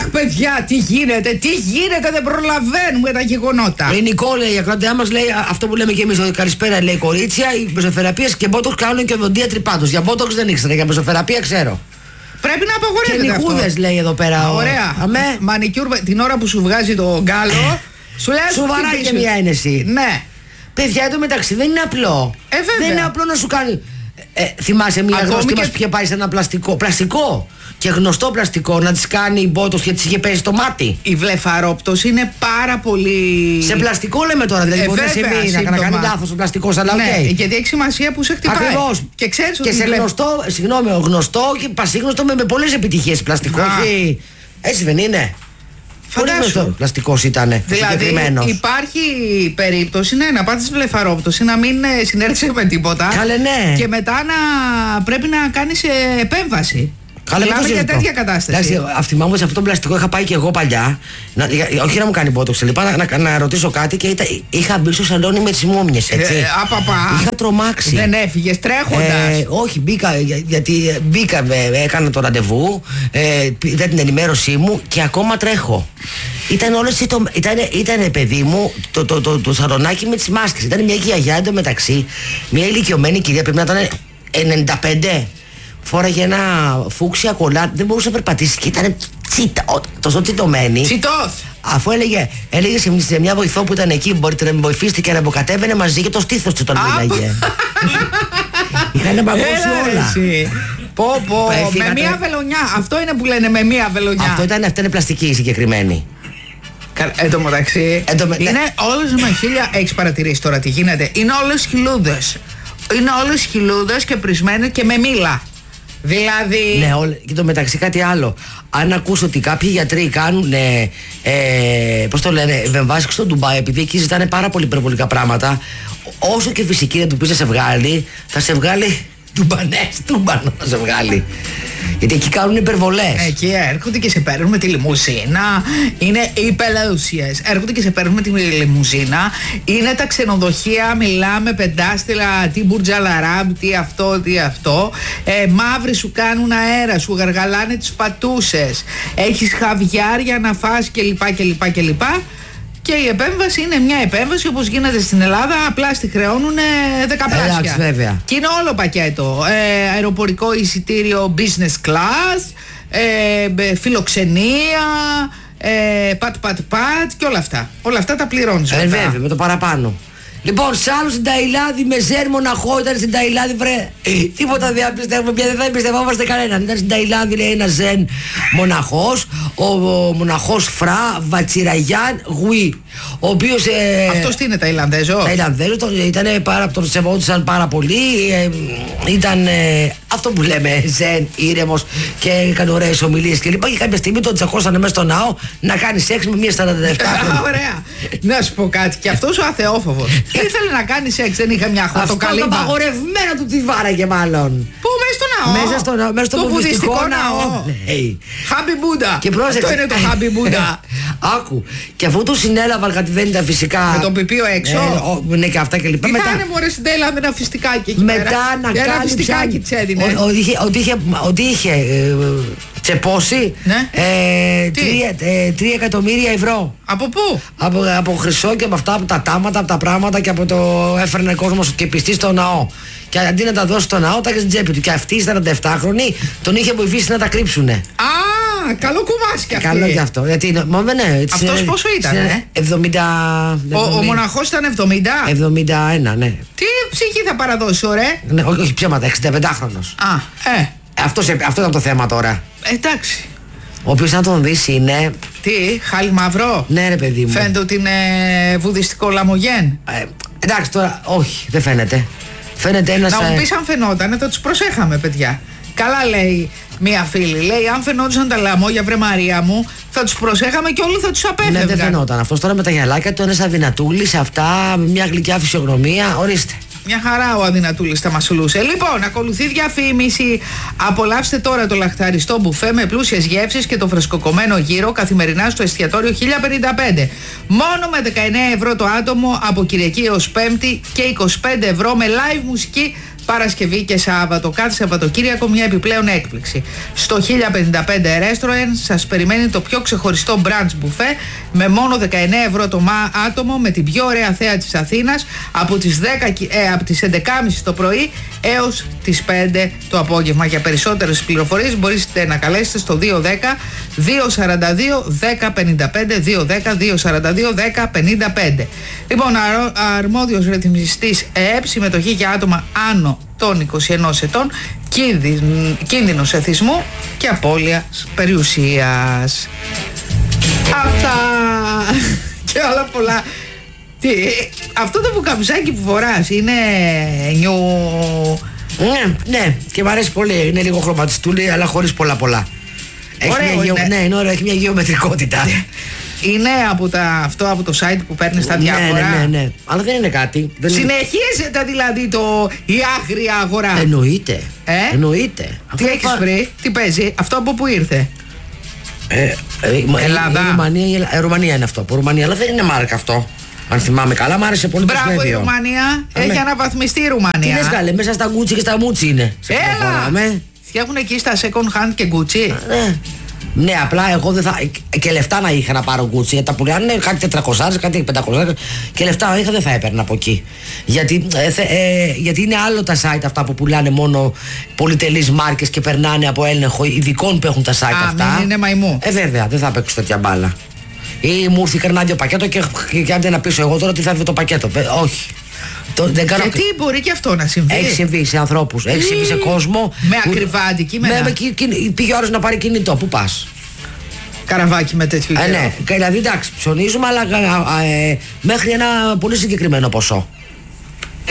παιδιά, τι γίνεται, δεν προλαβαίνουμε τα γεγονότα. Η Νικόλα, η ακροατιά μας, λέει αυτό που λέμε και εμείς. Καλησπέρα, λέει κορίτσια. Οι μεσοθεραπείες και μπότοξ κάνουν και οδοντίατροι πάντως. Για μπότοξ δεν ήξερα, για μεσοθεραπεία ξέρω. Πρέπει να απαγορεύεται αυτό. Και νικούδες, λέει εδώ πέρα. Ωραία. Μανικιούρ, την ώρα που σου βγάζει το γκάλο, σου λέει σοβαρά και μια ένεση. Ναι. Παιδιά, εδώ μεταξύ δεν είναι απλό. Δεν είναι απλό να σου κάνει. Θυμάσαι μια γνωστή μας που είχε πάει σε ένα πλαστικό και γνωστό πλαστικό να της κάνει μπότος και της είχε πέσει το μάτι. Η βλεφαρόπτωση είναι πάρα πολύ. Σε πλαστικό λέμε τώρα, δηλαδή μπορεί να συμβεί να κάνει λάθος ο πλαστικός, αλλά ναι, γιατί έχει σημασία που σε χτυπάει. Ακριβώς. Και ξέρεις ότι. Και σε γνωστό και πασίγνωστο με πολλές επιτυχίες πλαστικό. Έτσι δεν είναι? Φαντάσου. Πλαστικός ήταν. Δηλαδή υπάρχει περίπτωση να πάθεις βλεφαρόπτωση, να μην συνέρχεσαι με τίποτα. Καλέ, ναι. Και μετά να πρέπει να κάνεις επέμβαση. Μιλάμε για τέτοια κατάσταση. Εντάξει, θυμάμαι σε αυτό το πλαστικό είχα πάει και εγώ παλιά. Όχι να μου κάνει μπότοξ, να ρωτήσω κάτι και είχα μπει στο σαλόνι με τις μούμιες. Είχα τρομάξει. Δεν έφυγες τρέχοντας? Όχι, μπήκα, έκανα το ραντεβού, είδα την ενημέρωσή μου και ακόμα τρέχω. Ήταν παιδί μου το σαλονάκι με τις μάσκες. Ήταν μια γιαγιά εντωμεταξύ, μια ηλικιωμένη κυρία, πρέπει να ήταν 95. Φόραγε ένα φούξια κολλάτι, δεν μπορούσε να περπατήσει και ήταν τόσο τσιτωμένη. Τσιτός! Αφού έλεγε σε μια βοηθό που ήταν εκεί, μπορείτε να με βοηθήσετε, και να αποκατέβαινε μαζί και το στήθος του τον μίλαγε. Είχαν παγώσει όλα. Με μία βελονιά. Αυτό είναι που λένε με μία βελονιά. Αυτό είναι πλαστική συγκεκριμένη. Εν τω μεταξύ, είναι όλες με χίλια. Έχεις παρατηρήσει τώρα τι γίνεται? Είναι όλες χιλούδες. Είναι όλες χιλούδες και πρισμένες και με μήλα. Δηλαδή. Ναι, και το μεταξύ κάτι άλλο. Αν ακούσω ότι κάποιοι γιατροί κάνουν. Πώς το λένε, βεμβάσεις στο Ντουμπάι, επειδή εκεί ζητάνε πάρα πολύ υπερβολικά πράγματα, όσο και φυσική να του πεις να σε βγάλει, θα σε βγάλει τούμπανο θα σε βγάλει. Γιατί εκεί κάνουν υπερβολές. Εκεί έρχονται και σε παίρνουν με τη λιμουζίνα. Είναι οι πελαούσιες. Έρχονται και σε παίρνουν με τη λιμουζίνα. Είναι τα ξενοδοχεία, μιλάμε πεντάστηλα, τι Μπουρτζαλαράμπ, τι αυτό. Μαύροι σου κάνουν αέρα, σου γαργαλάνε τις πατούσες. Έχεις χαβιάρια να φας κλπ. Και η επέμβαση είναι μια επέμβαση όπως γίνεται στην Ελλάδα, απλά στη χρεώνουν δεκαπλάσια. Βέβαια. Και είναι όλο πακέτο. Αεροπορικό εισιτήριο business class, φιλοξενία, πατ και όλα αυτά. Όλα αυτά τα πληρώνεις. Βέβαια, με το παραπάνω. Λοιπόν, σ' άλλο στην Ταϊλάνδη με Ζεν μοναχό, ήταν στην Ταϊλάνδη, βρε. Τίποτα δεν πιστεύουμε πια, δεν θα εμπιστευόμαστε κανέναν. Ήταν στην Ταϊλάνδη, λέει, ένα Ζεν μοναχός, ο μοναχός Φρά Βατσιραγιάν Γουί. Ο οποίος. Αυτός τι είναι, Ταϊλανδέζο? Τον σεβόντουσαν πάρα πολύ. Ήταν αυτό που λέμε Ζεν, ήρεμος και έκανε ωραίες ομιλίες κλπ. Και κάποια στιγμή τον τσακώσανε μέσα στο ναό να κάνει σεξ με μια 47. Ωραία. Να σου πω κάτι, και αυτός ο αθεόφοβος ήθελε να κάνει σεξ, δεν είχε μια χορτοκαλύβα? Αυτό το απαγορευμένο του τη βάραγε μάλλον. Πού? Μέσα στο ναό? Μέσα στο βουδιστικό ναό. Χάμπι Μπούντα. Αυτό είναι το Χάμπι Μπούντα. Άκου. Και αφού του συνέλαβαν κάτι δεν ήταν φυσικά. Με τον πιπίο έξω. Ναι, και αυτά και λοιπά. Τι θα είναι μωρέ στην Ταϊλάνδη με ένα φιστικάκι εκεί μετά πέρα? να ένα φιστικάκι της έδινε. Ότι είχε τσεπώσει 3 εκατομμύρια ευρώ. Από πού? Από χρυσό και από αυτά, από τα τάματα, από τα πράγματα, και από το έφερνε κόσμο και πιστή στο ναό. Και αντί να τα δώσει στο ναό, τα είχε στην τσέπη του. Και αυτή η 47χρονη τον είχε βοηθήσει να τα κρύψουνε. Α, καλό κουμάσι κι αυτό. Καλό κι αυτό. Αυτός πόσο ήταν? 70. Ο μοναχός ήταν 71, ναι. Τι ψυχή θα παραδώσει, ωραία? Ναι, όχι ψέματα, 65χρονος. Αυτό ήταν το θέμα τώρα. Εντάξει. Ο οποίος, να τον δεις, είναι. Τι, χάλι μαύρο? Ναι, ρε παιδί μου. Φαίνεται ότι είναι βουδιστικό λαμογέν. Εντάξει, τώρα, όχι, δεν φαίνεται. Φαίνεται ένας. Να μου πεις αν φαινόταν, θα τους προσέχαμε, παιδιά. Καλά λέει μία φίλη. Λέει, αν φαινόντουσαν τα λαμόγια, βρε Μαρία μου, θα τους προσέχαμε και όλοι θα τους απέφευγαν. Ναι, δεν φαινόταν. Αυτός τώρα με τα γυαλάκια του, ένας αδυνατούλης, αυτά, μια γλυκιά φυσιογνωμία, ορίστε. Μια χαρά ο αδυνατούλης τα μασουλούσε. Λοιπόν, ακολουθεί διαφήμιση. Απολαύστε τώρα το λαχταριστό μπουφέ με πλούσιες γεύσεις και το φρεσκοκομμένο γύρο καθημερινά στο εστιατόριο 1055. Μόνο με 19 ευρώ το άτομο από Κυριακή έως Πέμπτη και 25 ευρώ με live μουσική Παρασκευή και Σάββατο. Κάθε Σαββατοκύριακο μια επιπλέον έκπληξη. Στο 1055 Restaurant σας περιμένει το πιο ξεχωριστό brunch buffet με μόνο 19 ευρώ το άτομο, με την πιο ωραία θέα της Αθήνας από τις 11.30 το πρωί έως τις 5 το απόγευμα. Για περισσότερες πληροφορίες μπορείτε να καλέσετε στο 210 242 1055 210 242 1055. Λοιπόν, αρμόδιος ρυθμιστής ΕΕΠ, συμμετοχή για άτομα άνω των 21 ετών, κίνδυνος εθισμού και απώλειας περιουσίας. Αυτά και όλα πολλά. Αυτό το πουκαμισάκι που φοράς είναι νιου... Ναι, και μου αρέσει πολύ. Είναι λίγο χρωματιστούλη, αλλά χωρίς πολλά. Ναι, είναι ωραίο, έχει μια γεωμετρικότητα. Είναι από το site που παίρνεις τα διάφορα. Ναι. Αλλά δεν είναι κάτι. Συνεχίζεται δηλαδή η άγρια αγορά. Εννοείται. Τι έχεις βρει, τι παίζει, αυτό από πού ήρθε? Ελλάδα. Ρουμανία είναι αυτό. Από Ρουμανία, αλλά δεν είναι μάρκα αυτό. Αν θυμάμαι καλά, μου άρεσε πολύ. Μπράβο η Ρουμανία. Έχει αναβαθμιστεί η Ρουμανία. Τι λες καλέ, μέσα στα Gucci και στα Mucci είναι. Έλα! Φτιάχνουν εκεί στα second hand και Gucci. Ναι, απλά εγώ δεν θα. Και λεφτά να είχα να πάρω Gucci. Γιατί τα πουλάνε κάτι 400, κάτι 500. Και λεφτά είχα, δεν θα έπαιρνα από εκεί. Γιατί είναι άλλο τα site αυτά που πουλάνε μόνο πολυτελείς μάρκες και περνάνε από έλεγχο ειδικών που έχουν τα site αυτά. Μην είναι μαϊμού. Βέβαια, δεν θα παίξω τέτοια μπάλα. Ή μου ήρθε κανένα πακέτο και άντε να πείσω εγώ τώρα τι θα έρθει το πακέτο. Όχι. Γιατί μπορεί και αυτό να συμβεί. Έχει συμβεί σε ανθρώπους, έχει συμβεί σε κόσμο. Με ακριβά αντικείμενα. Πήγε ώρες να πάρει κινητό. Πού πας? Καραβάκι με τέτοιο καιρό. Ναι, δηλαδή εντάξει, ψωνίζουμε, αλλά μέχρι ένα πολύ συγκεκριμένο ποσό.